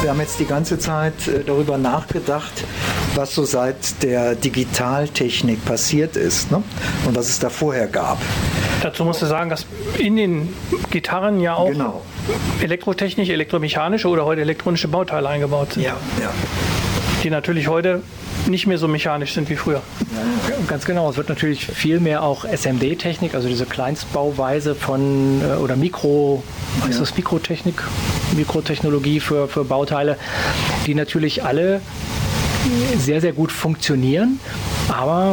wir haben jetzt die ganze Zeit darüber nachgedacht, was so seit der Digitaltechnik passiert ist, ne? Und was es da vorher gab. Dazu musst du sagen, dass in den Gitarren ja auch Genau. elektrotechnische, elektromechanische oder heute elektronische Bauteile eingebaut sind. Ja, ja. Die natürlich heute nicht mehr so mechanisch sind wie früher. Ja, ganz genau. Es wird natürlich viel mehr auch SMD-Technik, also diese Kleinstbauweise von oder heißt das Mikrotechnik, Mikrotechnologie für Bauteile, die natürlich alle sehr, sehr gut funktionieren, aber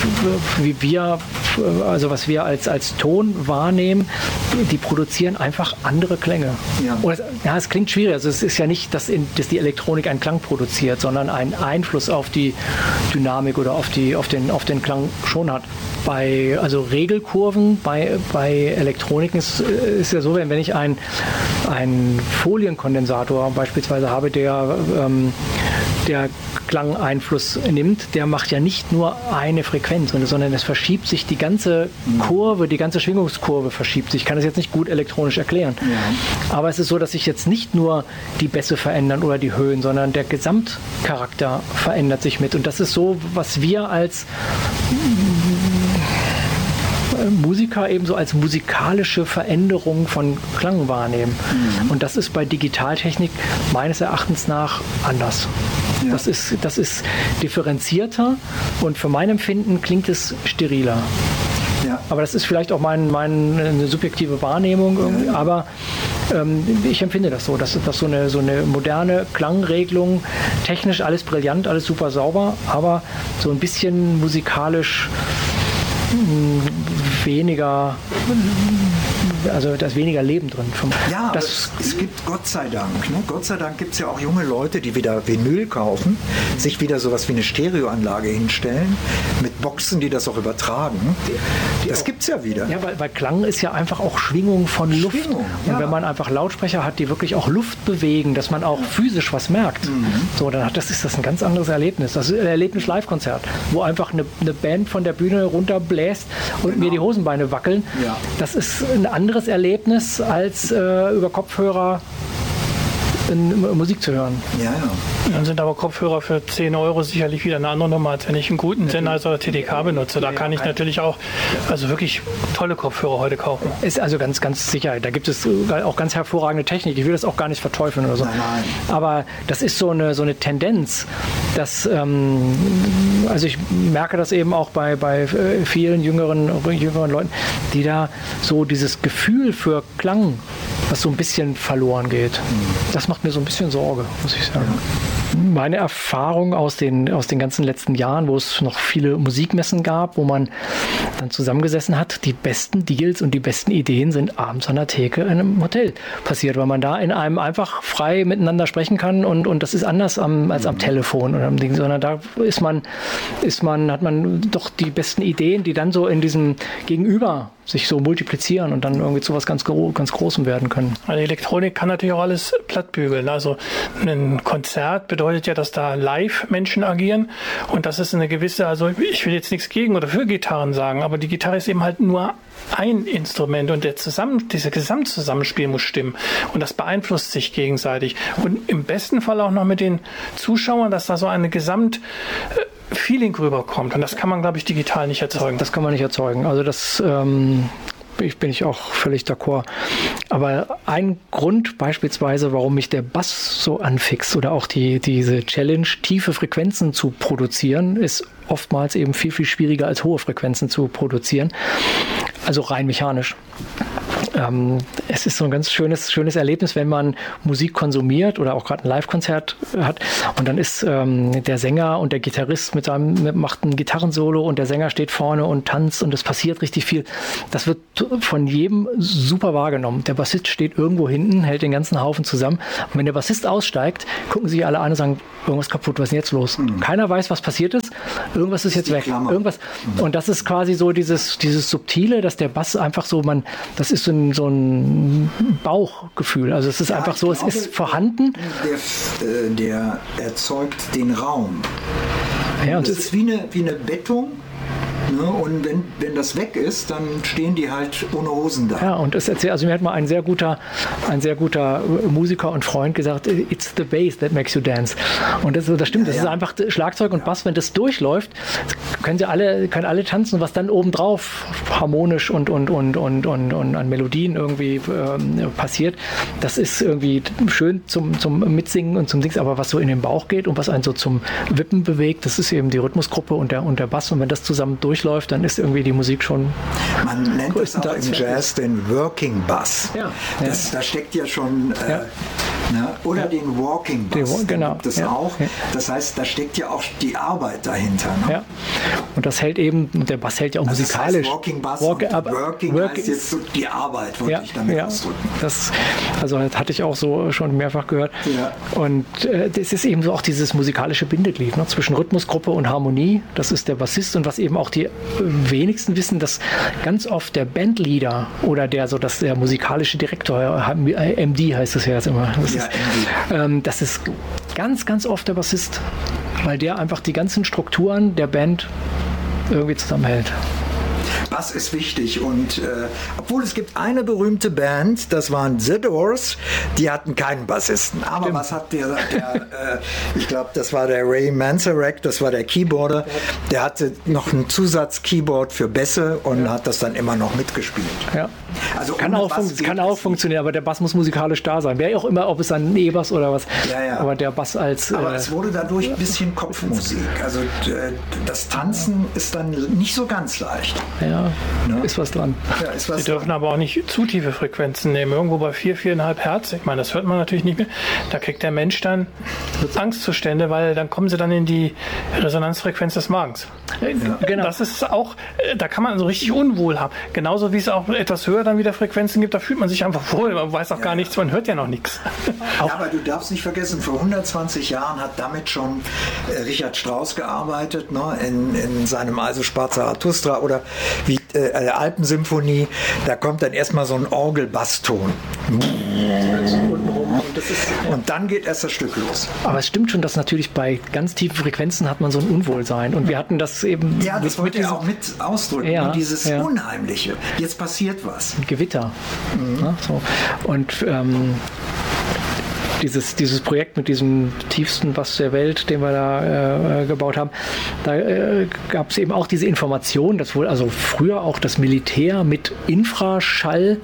was wir als Ton wahrnehmen, die produzieren einfach andere Klänge. Ja. Es klingt schwierig. Also es ist ja nicht, dass die Elektronik einen Klang produziert, sondern einen Einfluss auf die Dynamik oder auf den Klang schon hat. Bei Regelkurven, bei Elektronik ist ja so, wenn ich einen Folienkondensator beispielsweise habe, der Klangeinfluss nimmt, der macht ja nicht nur eine Frequenz, sondern es verschiebt sich die ganze Kurve, die ganze Schwingungskurve verschiebt sich. Ich kann das jetzt nicht gut elektronisch erklären. Ja. Aber es ist so, dass sich jetzt nicht nur die Bässe verändern oder die Höhen, sondern der Gesamtcharakter verändert sich mit. Und das ist so, was wir als Musiker ebenso als musikalische Veränderung von Klang wahrnehmen. Mhm. Und das ist bei Digitaltechnik meines Erachtens nach anders. Ja. Das ist differenzierter und für mein Empfinden klingt es steriler. Ja. Aber das ist vielleicht auch meine subjektive Wahrnehmung irgendwie, aber ich empfinde das so, dass so eine moderne Klangregelung, technisch alles brillant, alles super sauber, aber so ein bisschen musikalisch weniger, also da ist weniger Leben drin. Ja, es gibt Gott sei Dank. Ne? Gott sei Dank gibt es ja auch junge Leute, die wieder Vinyl kaufen, sich wieder sowas wie eine Stereoanlage hinstellen, mit Boxen, die das auch übertragen. Das gibt es ja wieder. Ja, weil Klang ist ja einfach auch Schwingung von Luft. Und wenn man einfach Lautsprecher hat, die wirklich auch Luft bewegen, dass man auch physisch was merkt, so, dann ist das ein ganz anderes Erlebnis. Das ist ein Erlebnis-Live-Konzert, wo einfach eine Band von der Bühne runterbläst und mir die Hosenbeine wackeln. Ja. Das ist ein anderes Erlebnis, als über Kopfhörer Musik zu hören. Ja. Dann sind aber Kopfhörer für 10 € sicherlich wieder eine andere Nummer, als wenn ich einen guten Sennheiser oder TDK benutze. Da kann ich natürlich auch wirklich tolle Kopfhörer heute kaufen. Ist also ganz, ganz sicher. Da gibt es auch ganz hervorragende Technik. Ich will das auch gar nicht verteufeln oder so. Nein. Aber das ist so eine Tendenz, dass also ich merke das eben auch bei vielen jüngeren Leuten, die da so dieses Gefühl für Klang, was so ein bisschen verloren geht. Das macht mir so ein bisschen Sorge, muss ich sagen. Meine Erfahrung aus den ganzen letzten Jahren, wo es noch viele Musikmessen gab, wo man dann zusammengesessen hat, die besten Deals und die besten Ideen sind abends an der Theke in einem Hotel passiert, weil man da in einem einfach frei miteinander sprechen kann und das ist anders als am Telefon oder am Ding, sondern da hat man doch die besten Ideen, die dann so in diesem Gegenüber sich so multiplizieren und dann irgendwie zu was ganz Großem werden können. Also Elektronik kann natürlich auch alles plattbügeln. Also ein Konzert bedeutet ja, dass da live Menschen agieren und das ist eine gewisse, also ich will jetzt nichts gegen oder für Gitarren sagen, aber die Gitarre ist eben halt nur ein Instrument und dieser Gesamtzusammenspiel muss stimmen und das beeinflusst sich gegenseitig und im besten Fall auch noch mit den Zuschauern, dass da so eine Feeling rüberkommt und das kann man, glaube ich, digital nicht erzeugen. Das kann man nicht erzeugen. Also das bin ich auch völlig d'accord. Aber ein Grund beispielsweise, warum mich der Bass so anfixt oder auch diese Challenge, tiefe Frequenzen zu produzieren, ist oftmals eben viel, viel schwieriger als hohe Frequenzen zu produzieren. Also rein mechanisch. Es ist so ein ganz schönes Erlebnis, wenn man Musik konsumiert oder auch gerade ein Live-Konzert hat und dann ist der Sänger und der Gitarrist macht ein Gitarrensolo und der Sänger steht vorne und tanzt und es passiert richtig viel. Das wird von jedem super wahrgenommen. Der Bassist steht irgendwo hinten, hält den ganzen Haufen zusammen und wenn der Bassist aussteigt, gucken sich alle an und sagen, irgendwas kaputt, was ist denn jetzt los? Keiner weiß, was passiert ist, irgendwas ist jetzt weg. Irgendwas. Und das ist quasi so dieses Subtile, dass der Bass einfach so, das ist so ein Bauchgefühl. Also es ist einfach so, es ist vorhanden. Der erzeugt den Raum. Ja, und das ist wie eine Bettung, Ne? Und wenn das weg ist, dann stehen die halt ohne Hosen da. Ja, und es erzählt, also mir hat mal ein sehr guter Musiker und Freund gesagt, it's the bass that makes you dance. Und das stimmt, das ist einfach Schlagzeug und Bass, wenn das durchläuft, können alle tanzen, was dann obendrauf harmonisch und an Melodien irgendwie passiert. Das ist irgendwie schön zum Mitsingen und zum Dings, aber was so in den Bauch geht und was einen so zum Wippen bewegt, das ist eben die Rhythmusgruppe und der Bass. Und wenn das zusammen durchläuft, dann ist irgendwie die Musik schon. Man nennt es auch im Jazz den Working Bass. Ja. Da steckt ja schon oder den Walking Bass. Genau. Das auch. Ja. Das heißt, da steckt ja auch die Arbeit dahinter. Ne? Ja. Und das hält eben, der Bass hält ja auch musikalisch. Das heißt Walking Bass Working heißt jetzt so die Arbeit, wollte ich damit ausdrücken. Das hatte ich auch so schon mehrfach gehört. Ja. Und das ist eben so auch dieses musikalische Bindeglied, ne, zwischen Rhythmusgruppe und Harmonie. Das ist der Bassist und was eben auch die wenigsten wissen, dass ganz oft der Bandleader oder der musikalische Direktor, MD heißt es ja jetzt immer, das ist ganz, ganz oft der Bassist, weil der einfach die ganzen Strukturen der Band irgendwie zusammenhält. Bass ist wichtig und obwohl es gibt eine berühmte Band, das waren The Doors, die hatten keinen Bassisten. Aber was hat ich glaube, das war der Ray Manzarek, das war der Keyboarder, der hatte noch ein Zusatz-Keyboard für Bässe und hat das dann immer noch mitgespielt. Ja. Also kann auch funktionieren, aber der Bass muss musikalisch da sein. Wer auch immer, ob es ein E-Bass oder was. Ja. Aber der Bass als. Aber es wurde dadurch ein bisschen Kopfmusik. Also das Tanzen ist dann nicht so ganz leicht. Ja, ist was dran. Ja, Sie dürfen aber auch nicht zu tiefe Frequenzen nehmen. Irgendwo bei 4,5 Hertz. Ich meine, das hört man natürlich nicht mehr. Da kriegt der Mensch dann Angstzustände, weil dann kommen sie dann in die Resonanzfrequenz des Magens. Ja. Genau. Das ist auch, da kann man so richtig unwohl haben. Genauso wie es auch etwas höher dann wieder Frequenzen gibt, da fühlt man sich einfach wohl, man weiß auch gar nichts, man hört ja noch nichts. Ja, aber du darfst nicht vergessen, vor 120 Jahren hat damit schon Richard Strauss gearbeitet, ne, in seinem Also sprach Zarathustra oder wie Alpensymphonie, da kommt dann erstmal so ein Orgelbasston. Und dann geht erst das Stück los. Aber es stimmt schon, dass natürlich bei ganz tiefen Frequenzen hat man so ein Unwohlsein. Und wir hatten das eben. Ja, das wollte ich auch mit ausdrücken. Ja, dieses Unheimliche. Jetzt passiert was. Gewitter. Mhm. Ja, so. Und dieses Projekt mit diesem tiefsten Bass der Welt, den wir da gebaut haben, da gab es eben auch diese Information, dass wohl also früher auch das Militär mit Infraschall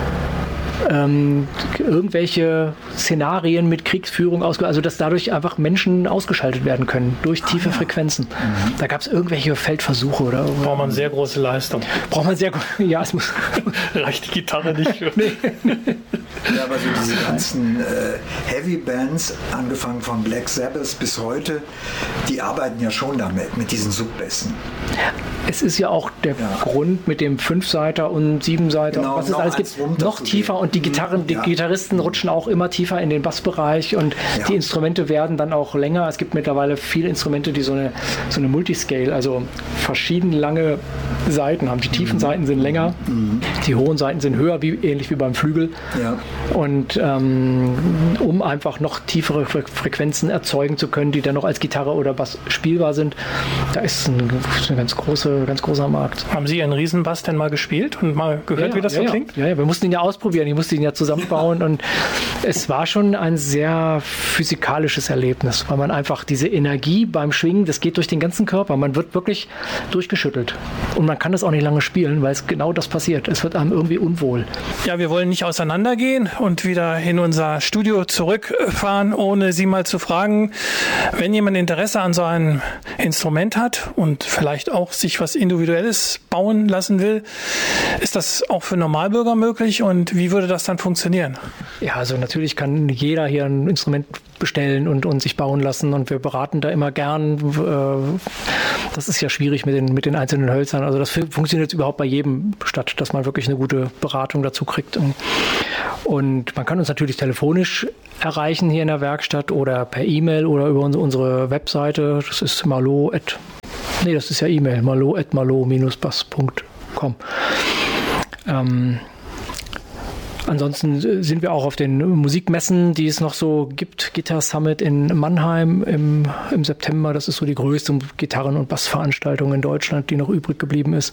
irgendwelche Szenarien mit Kriegsführung also dass dadurch einfach Menschen ausgeschaltet werden können durch tiefe Frequenzen. Mhm. Da gab es irgendwelche Feldversuche oder. Braucht man sehr große Leistung. Ja, es muss. Reicht die Gitarre nicht. Nee. Ja, aber so diese ganzen Heavy Bands, angefangen von Black Sabbath bis heute, die arbeiten ja schon damit, mit diesen Subbässen. Es ist ja auch der Grund mit dem 5-Seiter und 7-Seiter und was es alles gibt, noch tiefer und die Gitarristen rutschen auch immer tiefer in den Bassbereich und die Instrumente werden dann auch länger. Es gibt mittlerweile viele Instrumente, die so eine Multiscale, also verschieden lange Saiten haben. Die tiefen Saiten sind länger, die hohen Saiten sind höher, ähnlich wie beim Flügel. Ja. Und um einfach noch tiefere Frequenzen erzeugen zu können, die dann noch als Gitarre oder Bass spielbar sind, da ist ein ganz großer Markt. Haben Sie Ihren Riesenbass denn mal gespielt und mal gehört, wie das so klingt? Ja, wir mussten ihn ja ausprobieren, ich musste ihn ja zusammenbauen und es war schon ein sehr physikalisches Erlebnis, weil man einfach diese Energie beim Schwingen, das geht durch den ganzen Körper, man wird wirklich durchgeschüttelt und man kann das auch nicht lange spielen, weil es genau das passiert. Es wird einem irgendwie unwohl. Ja, wir wollen nicht auseinandergehen und wieder in unser Studio zurückfahren, ohne Sie mal zu fragen, wenn jemand Interesse an so einem Instrument hat und vielleicht auch sich was Individuelles bauen lassen will, ist das auch für Normalbürger möglich und wie würde das dann funktionieren? Ja, also natürlich kann jeder hier ein Instrument bestellen und sich bauen lassen und wir beraten da immer gern. Das ist ja schwierig mit den einzelnen Hölzern. Also das funktioniert überhaupt bei jedem statt, dass man wirklich eine gute Beratung dazu kriegt. Und man kann uns natürlich telefonisch erreichen hier in der Werkstatt oder per E-Mail oder über unsere Webseite. Das ist das ist ja E-Mail, malo@malo-bass.com. Ansonsten sind wir auch auf den Musikmessen, die es noch so gibt. Guitar Summit in Mannheim im September. Das ist so die größte Gitarren- und Bassveranstaltung in Deutschland, die noch übrig geblieben ist.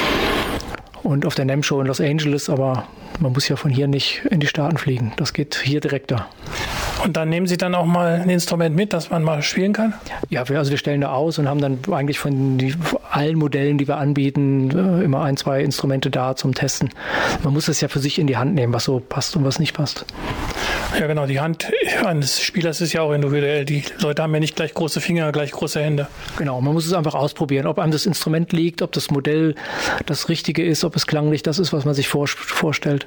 Und auf der NAMM Show in Los Angeles, aber man muss ja von hier nicht in die Staaten fliegen. Das geht hier direkter. Und dann nehmen Sie dann auch mal ein Instrument mit, das man mal spielen kann? Ja, wir stellen da aus und haben dann eigentlich von allen Modellen, die wir anbieten, immer 1, 2 Instrumente da zum Testen. Man muss es ja für sich in die Hand nehmen, was so passt und was nicht passt. Ja genau, die Hand eines Spielers ist ja auch individuell. Die Leute haben ja nicht gleich große Finger, gleich große Hände. Genau, man muss es einfach ausprobieren, ob einem das Instrument liegt, ob das Modell das Richtige ist, ob es klanglich das ist, was man sich vorstellt.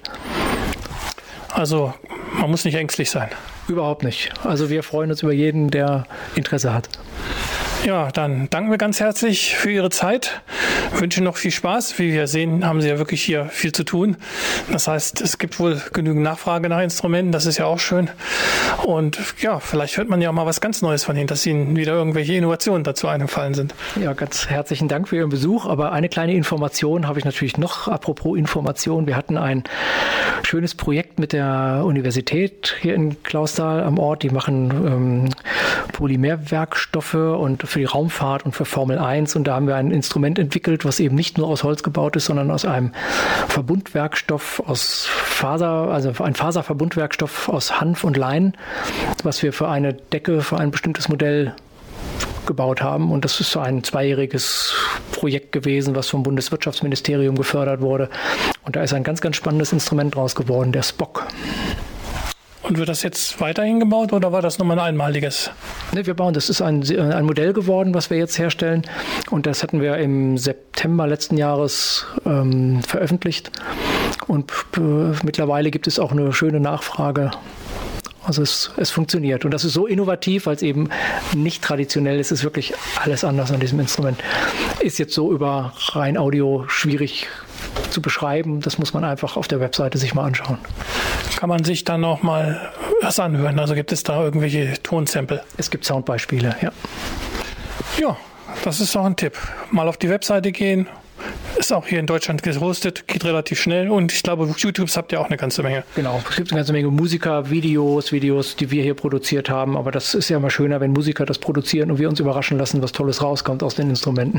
Also man muss nicht ängstlich sein. Überhaupt nicht. Also wir freuen uns über jeden, der Interesse hat. Ja, dann danken wir ganz herzlich für Ihre Zeit. Wünschen noch viel Spaß. Wie wir sehen, haben Sie ja wirklich hier viel zu tun. Das heißt, es gibt wohl genügend Nachfrage nach Instrumenten. Das ist ja auch schön. Und ja, vielleicht hört man ja auch mal was ganz Neues von Ihnen, dass Ihnen wieder irgendwelche Innovationen dazu eingefallen sind. Ja, ganz herzlichen Dank für Ihren Besuch. Aber eine kleine Information habe ich natürlich noch. Apropos Information. Wir hatten ein schönes Projekt mit der Universität hier in Clausthal am Ort. Die machen Polymerwerkstoffe und für die Raumfahrt und für Formel 1. Und da haben wir ein Instrument entwickelt, was eben nicht nur aus Holz gebaut ist, sondern aus einem Verbundwerkstoff aus Faser, also ein Faserverbundwerkstoff aus Hanf und Lein, was wir für eine Decke, für ein bestimmtes Modell gebaut haben. Und das ist so ein 2-jähriges Projekt gewesen, was vom Bundeswirtschaftsministerium gefördert wurde. Und da ist ein ganz, ganz spannendes Instrument draus geworden, der Spock. Und wird das jetzt weiterhin gebaut oder war das nochmal ein einmaliges? Ne, wir bauen, das ist ein Modell geworden, was wir jetzt herstellen. Und das hatten wir im September letzten Jahres veröffentlicht. Und mittlerweile gibt es auch eine schöne Nachfrage. Also es funktioniert. Und das ist so innovativ, weil es eben nicht traditionell ist. Es ist wirklich alles anders an diesem Instrument. Ist jetzt so über rein Audio schwierig zu beschreiben. Das muss man einfach auf der Webseite sich mal anschauen. Kann man sich dann auch mal was anhören? Also gibt es da irgendwelche Tonsample? Es gibt Soundbeispiele, ja. Ja, das ist auch ein Tipp. Mal auf die Webseite gehen. Ist auch hier in Deutschland gehostet, geht relativ schnell und ich glaube, auf YouTube habt ihr auch eine ganze Menge. Genau, es gibt eine ganze Menge Musiker, Videos, die wir hier produziert haben, aber das ist ja mal schöner, wenn Musiker das produzieren und wir uns überraschen lassen, was Tolles rauskommt aus den Instrumenten.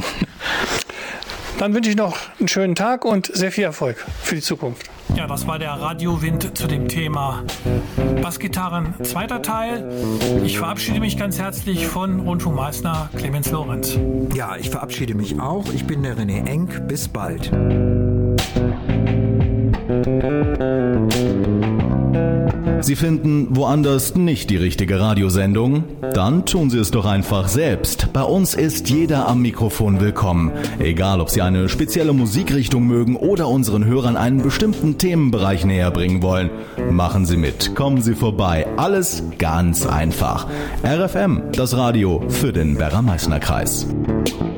Dann wünsche ich noch einen schönen Tag und sehr viel Erfolg für die Zukunft. Ja, das war der Radiowind zu dem Thema Bassgitarren, 2. Teil. Ich verabschiede mich ganz herzlich von Rundfunkmeister Clemens Lorenz. Ja, ich verabschiede mich auch. Ich bin der René Enk. Bis bald. Sie finden woanders nicht die richtige Radiosendung? Dann tun Sie es doch einfach selbst. Bei uns ist jeder am Mikrofon willkommen. Egal, ob Sie eine spezielle Musikrichtung mögen oder unseren Hörern einen bestimmten Themenbereich näher bringen wollen. Machen Sie mit, kommen Sie vorbei. Alles ganz einfach. RFM, das Radio für den Werra-Meißner-Kreis.